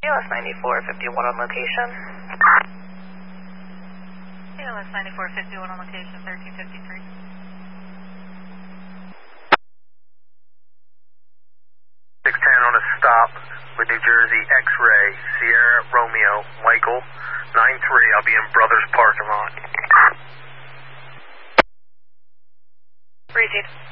ALS 9451 on location. ALS 9451 on location, 1353. 610 on a stop with New Jersey X-Ray, Sierra Romeo, Michael, 93. I'll be in Brothers parking lot. Received.